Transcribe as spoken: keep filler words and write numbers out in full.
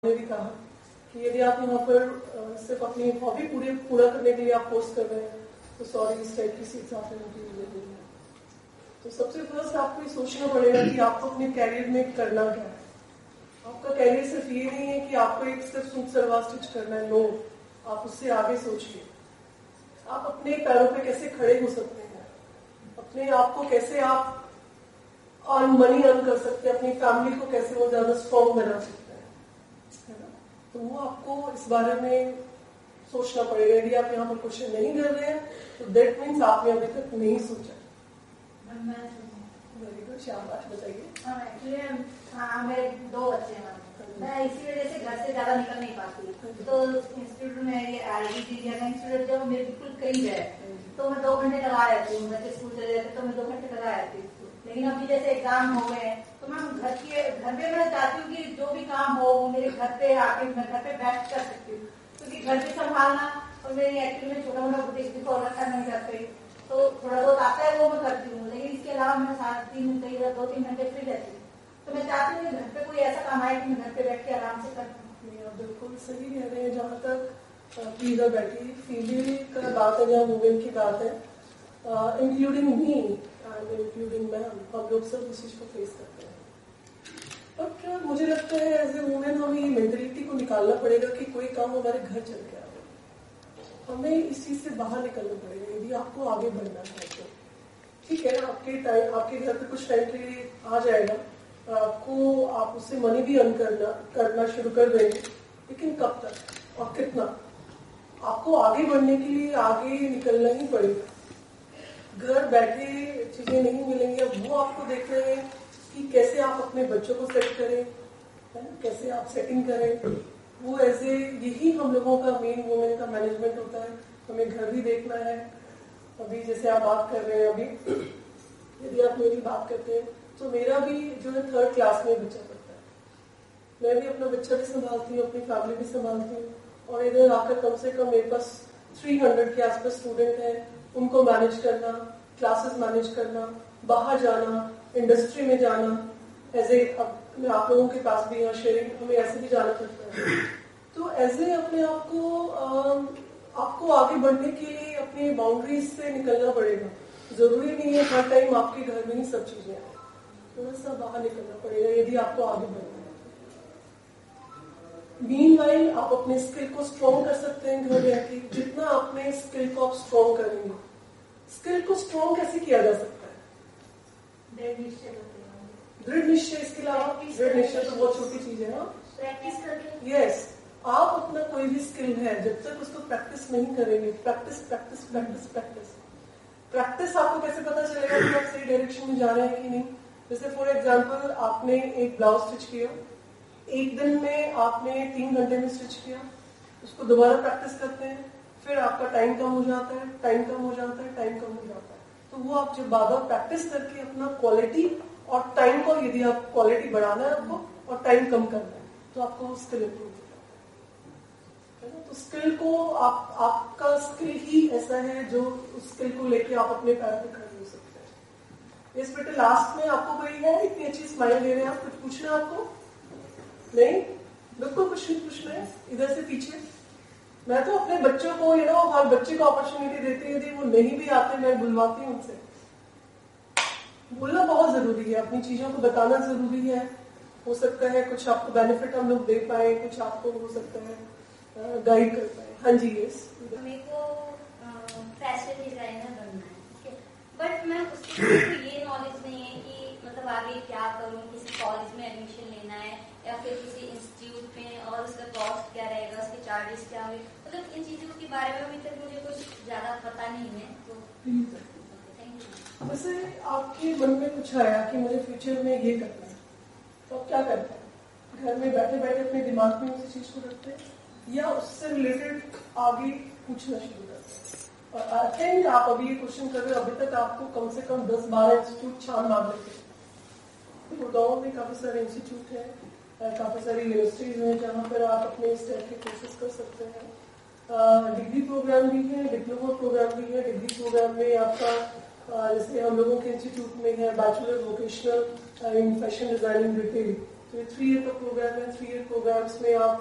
ने भी कहा कि यदि आप यहाँ पर सिर्फ अपनी हॉबी पूरी पूरा करने के लिए आप कोर्स कर रहे हैं तो सॉरी इस टाइप की सीट्स आपने उनके लिए नहीं है। तो सबसे फर्स्ट आपको ये सोचना पड़ेगा कि आपको अपने कैरियर में करना क्या है। आपका कैरियर सिर्फ ये नहीं है कि आपको एक सिर्फ सूट सलवार स्टिच करना है, नो, आप उससे आगे सोचिए। आप अपने पैरों पे कैसे खड़े हो सकते हैं, अपने आप को कैसे आप अर्न मनी अर्न कर सकते हैं, अपनी फैमिली को कैसे वो ज्यादा स्ट्रॉन्ग बना सकते हैं, है ना। तो वो आपको इस बारे में सोचना पड़ेगा। यदि आप यहाँ पर क्वेश्चन नहीं कर रहे हैं तो दैट मीन्स आपने अभी तक नहीं सोचा। वेरी गुड, शाबाश, बताइए। हाँ, मेरे दो बच्चे हैं, मैं इसी वजह से घर से ज्यादा निकल नहीं पाती। तो इंस्टीट्यूट में ये इंस्टीट्यूट जो मेरे बिल्कुल करीब है, तो मैं दो घंटे लगा रहती हूँ। बच्चे स्कूल चले जाते तो मैं दो घंटे लगा रहती हूँ। लेकिन अभी जैसे एग्जाम हो गए तो मैं घर के घर पे मैं चाहती हूँ कि जो भी काम हो मेरे घर पे आके मैं घर पे बैठ कर सकती हूँ, क्योंकि घर पे संभालना और मेरी एक्चुअली में छोटा मोटा बुटीक भी फॉलो कर नहीं करते, तो थोड़ा बहुत आता है वो मैं करती हूँ। लेकिन इसके अलावा मैं सात तीन कई दो तीन घंटे फ्री रहती हूँ। तो मैं चाहती हूँ कि घर पे कोई ऐसा काम आए कि मैं घर पे बैठ के आराम से कर सकूँ। बिल्कुल सही कह रहे हैं। जहाँ तक प्लीज बैठी फीमेल का बात है, जहाँ वुमेन की बात है, including me and including ma'am, हम लोग सब इस चीज को फेस करते हैं। बट मुझे लगता है एज ए वुमेन हमें ये मेंटलिटी को निकालना पड़ेगा कि कोई काम हमारे घर चल के आ रहा है, हमें इस चीज से बाहर निकलना पड़ेगा। यदि आपको आगे बढ़ना है तो ठीक है, आपके टाइम आपके घर पे कुछ टाइम के लिए आ जाएगा, आपको आप उससे मनी भी अर्न करना करना शुरू कर देंगे, लेकिन कब तक और कितना? आपको आगे बढ़ने के लिए आगे निकलना ही पड़ेगा। घर बैठे चीजें नहीं मिलेंगी। अब वो आपको देखना है कि कैसे आप अपने बच्चों को सेट करें, है ना, कैसे आप सेटिंग करें। वो ऐसे यही हम लोगों का मेन वुमेन का मैनेजमेंट होता है। हमें घर भी देखना है। अभी जैसे आप बात कर रहे हैं, अभी यदि आप मेरी बात करते हैं तो मेरा भी जो है थर्ड क्लास में बच्चा पढ़ता है। मैं भी अपना बच्चा भी संभालती हूँ, अपनी फैमिली भी संभालती हूँ, और इधर आकर कम से कम मेरे पास थ्री हंड्रेड के आसपास स्टूडेंट हैं। उनको मैनेज करना, क्लासेस मैनेज करना, बाहर जाना, इंडस्ट्री में जाना, एज ए मैं आप लोगों के पास भी यहाँ शेयरिंग हमें ऐसे भी जाना पड़ता है। तो एज ए अपने आप को आ, आपको आगे बढ़ने के लिए अपनी बाउंड्रीज से निकलना पड़ेगा। जरूरी नहीं है हर टाइम आपके घर में ही सब चीजें आए, थोड़ा सा बाहर निकलना पड़ेगा यदि आपको आगे बढ़ना है। मीनवाइल आप अपने स्किल को स्ट्रॉन्ग कर सकते हैं घर बैठे। जितना अपने स्किल को आप स्ट्रॉन्ग करेंगे, स्किल को स्ट्रॉन्ग कैसे किया जा सकता है? दृढ़ निश्चय। इसके अलावा दृढ़ निश्चय तो बहुत छोटी चीज है ना, प्रैक्टिस करके। यस, आप अपना कोई भी स्किल है जब तक उसको प्रैक्टिस नहीं करेंगे, practice practice practice practice practice आपको कैसे पता चलेगा कि आप सही डायरेक्शन में जा रहे हैं कि नहीं? जैसे फॉर एग्जाम्पल आपने एक ब्लाउज स्टिच किया, एक दिन में आपने तीन घंटे में स्टिच किया, उसको दोबारा प्रैक्टिस करते हैं, फिर आपका टाइम कम हो जाता है, टाइम कम हो जाता है, टाइम कम हो जाता है। तो वो आप जब बार बार प्रैक्टिस करके अपना क्वालिटी और टाइम को, यदि आप क्वालिटी बढ़ाना है आपको और टाइम कम करना है, तो आपको स्किल इंप्रूव हो जाता है ना। तो स्किल को आप आपका स्किल ही ऐसा है जो उस स्किल को लेके आप अपने पैर पे खड़े हो सकते हैं। इस बेटे लास्ट में आपको कोई है इतनी अच्छी स्माइल दे रहे हैं आप, कुछ पूछना है आपको? नहीं, बिल्कुल कुछ नहीं पूछना है। इधर से पीछे मैं तो अपने बच्चों को यू नो हर बच्चे को अपॉर्चुनिटी देती है। यदि वो नहीं भी आते मैं बुलवाती हूँ उनसे। बोलना बहुत जरूरी है, अपनी चीजों को बताना जरूरी है। हो सकता है कुछ आपको बेनिफिट हम लोग दे पाए, कुछ आपको हो सकता है गाइड कर पाए। हाँ जी, यस। मेरे को फैशन डिजाइनर बनना है, बट मैं उसके ये नॉलेज नहीं है कि मतलब आगे क्या करूँ, किसी कॉलेज में एडमिशन लेना है या फिर किसी इंस्टीट्यूट में, और उसका कॉस्ट क्या रहेगा, उसके चार्जेस क्या होंगे, मतलब इन चीजों के बारे में अभी तक मुझे कुछ ज्यादा पता नहीं है। तो थैंक यू। वैसे आपके मन में कुछ आया कि मुझे फ्यूचर में ये करना है, तो आप क्या करते हैं? घर में बैठे बैठे अपने दिमाग में उसी चीज को रखते हैं या उससे रिलेटेड आगे पूछना शुरू करते हैं? और आई थिंक आप अभी ये क्वेश्चन कर रहे हो, अभी तक आपको कम से कम दस बारह इंस्टीट्यूट छान मार लेते हैं। गुड़गांव में काफी सारे इंस्टीट्यूट है, काफी सारी यूनिवर्सिटीज हैं जहाँ पर आप अपने इस टाइप के कोर्सेज कर सकते हैं। डिग्री प्रोग्राम भी है, डिप्लोमा प्रोग्राम भी है। डिग्री प्रोग्राम में आपका जैसे हम लोगों के इंस्टीट्यूट में है bachelor vocational in fashion designing retail, तो थ्री ईयर का प्रोग्राम है, थ्री ईयर प्रोग्राम्स में आप